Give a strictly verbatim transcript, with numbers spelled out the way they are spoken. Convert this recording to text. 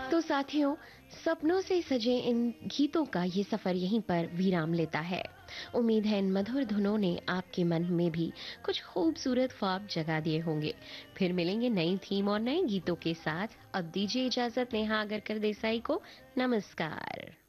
तो साथियों, सपनों से सजे इन गीतों का ये सफर यहीं पर विराम लेता है। उम्मीद है इन मधुर धुनों ने आपके मन में भी कुछ खूबसूरत ख्वाब जगा दिए होंगे। फिर मिलेंगे नई थीम और नए गीतों के साथ। अब दीजिए इजाजत नेहा आगरकर देसाई को। नमस्कार।